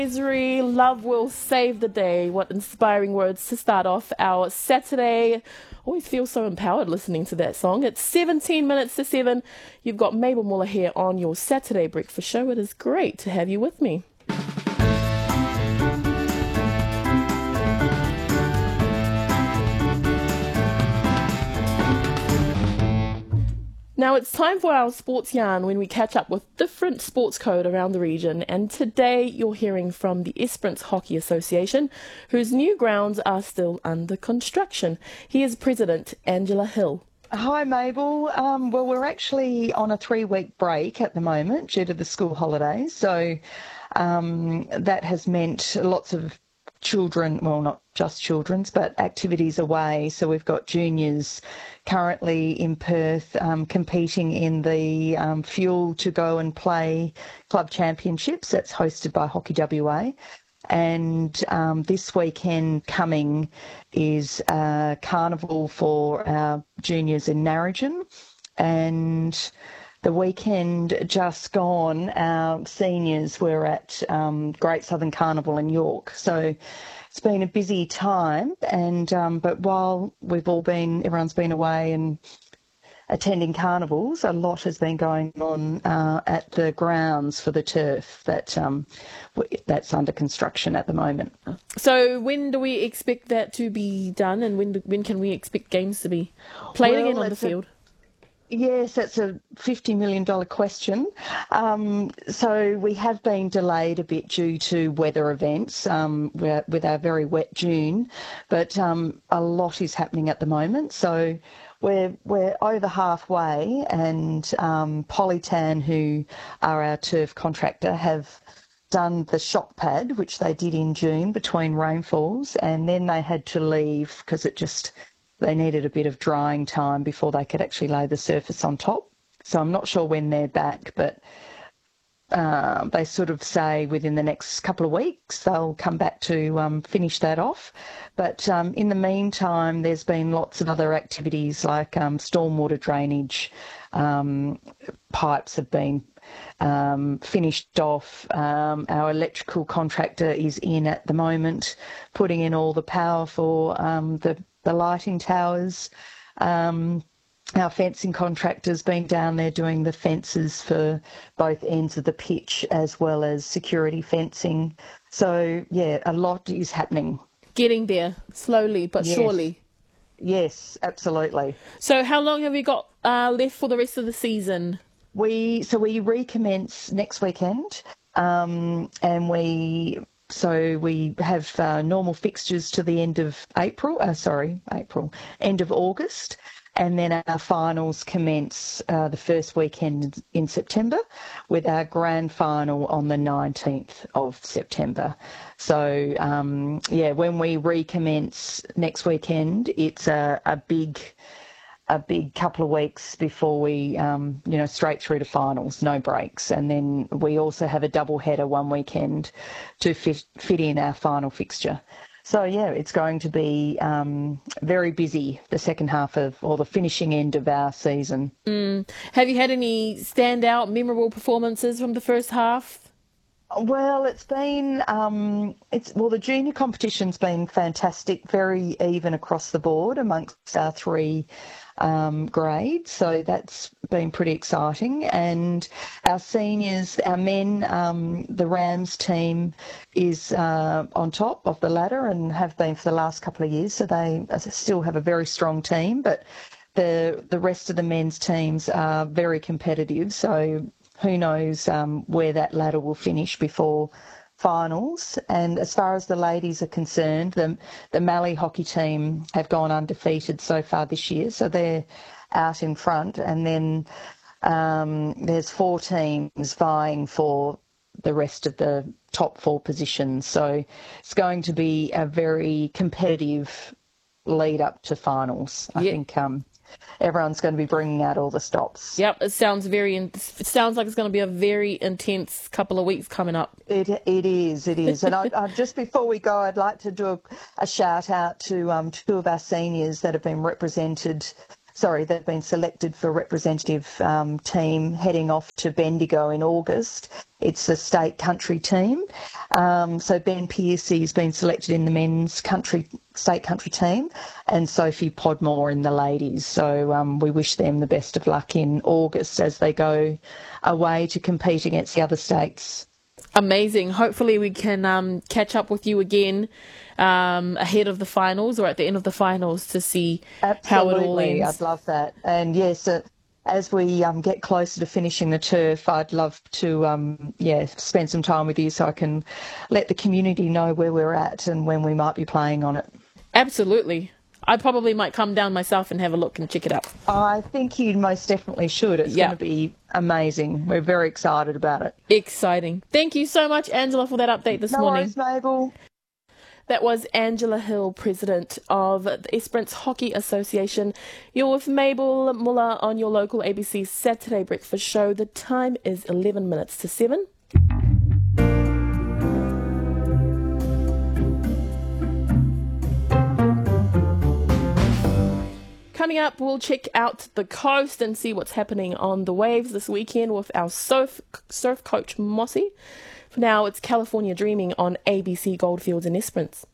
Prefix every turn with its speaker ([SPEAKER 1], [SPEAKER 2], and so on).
[SPEAKER 1] Misery, love will save the day. What inspiring words to start off our Saturday. Always feel so empowered listening to that song. It's 17 minutes to 7. You've got Mabel Muller here on your Saturday Breakfast Show. It is great to have you with me. Now it's time for our sports yarn when we catch up with different sports code around the region, and today you're hearing from the Esperance Hockey Association, whose new grounds are still under construction. Here's President Angela Hill.
[SPEAKER 2] Hi Mabel. Well, we're actually on a 3-week break at the moment due to the school holidays, so that has meant lots of children, well, not just children's, but activities away. So we've got juniors currently in Perth competing in the Fuel to Go and Play Club Championships. That's hosted by Hockey WA. And this weekend coming is a carnival for our juniors in Narrogin. And the weekend just gone, our seniors were at Great Southern Carnival in York. So it's been a busy time, and but while everyone's been away and attending carnivals, a lot has been going on at the grounds for the turf that's under construction at the moment.
[SPEAKER 1] So when do we expect that to be done, and when can we expect games to be played again on the field?
[SPEAKER 2] Yes, that's a $50 million question. So we have been delayed a bit due to weather events with our very wet June, but a lot is happening at the moment. So we're over halfway, and Polytan, who are our turf contractor, have done the shock pad, which they did in June between rainfalls, and then they had to leave because they needed a bit of drying time before they could actually lay the surface on top. So I'm not sure when they're back, but they sort of say within the next couple of weeks they'll come back to finish that off. But in the meantime, there's been lots of other activities like stormwater drainage. Pipes have been finished off. Our electrical contractor is in at the moment, putting in all the power for the lighting towers. Our fencing contractor's been down there doing the fences for both ends of the pitch as well as security fencing. So, yeah, a lot is happening.
[SPEAKER 1] Getting there, slowly but surely.
[SPEAKER 2] Yes, absolutely.
[SPEAKER 1] So how long have you got left for the rest of the season?
[SPEAKER 2] We recommence next weekend, and we have normal fixtures to the end of end of August, and then our finals commence the first weekend in September, with our grand final on the 19th of September. So, when we recommence next weekend, it's a big couple of weeks before we, straight through to finals, no breaks. And then we also have a double header one weekend to fit in our final fixture. So, yeah, it's going to be very busy, the second half the finishing end of our season.
[SPEAKER 1] Have you had any standout, memorable performances from the first half?
[SPEAKER 2] Well, it's been, the junior competition's been fantastic, very even across the board amongst our three grades. So that's been pretty exciting. And our seniors, our men, the Rams team is on top of the ladder and have been for the last couple of years. So they still have a very strong team, but the rest of the men's teams are very competitive. So who knows where that ladder will finish before finals. And as far as the ladies are concerned, the Mallee hockey team have gone undefeated so far this year, so they're out in front. And then there's 4 teams vying for the rest of the top 4 positions. So it's going to be a very competitive lead up to finals. I think everyone's going to be bringing out all the stops.
[SPEAKER 1] Yep, it sounds like it's going to be a very intense couple of weeks coming up.
[SPEAKER 2] It is. And I just before we go, I'd like to do a shout out to 2 of our seniors that have been represented they've been selected for a representative team heading off to Bendigo in August. It's a state country team. So Ben Piercy has been selected in the men's state country team, and Sophie Podmore in the ladies. So we wish them the best of luck in August as they go away to compete against the other states.
[SPEAKER 1] Amazing. Hopefully we can catch up with you again ahead of the finals or at the end of the finals to see how it all ends.
[SPEAKER 2] I'd love that. And yes, as we get closer to finishing the turf, I'd love to spend some time with you so I can let the community know where we're at and when we might be playing on it.
[SPEAKER 1] Absolutely. I probably might come down myself and have a look and check it out.
[SPEAKER 2] I think you most definitely should. It's going to be amazing. We're very excited about it.
[SPEAKER 1] Exciting. Thank you so much, Angela, for that update this morning.
[SPEAKER 2] No worries, Mabel.
[SPEAKER 1] That was Angela Hill, President of the Esperance Hockey Association. You're with Mabel Muller on your local ABC Saturday Breakfast Show. The time is 11 minutes to 7. Coming up, we'll check out the coast and see what's happening on the waves this weekend with our surf coach Mossy. For now, it's California Dreaming on ABC Goldfields and Esperance.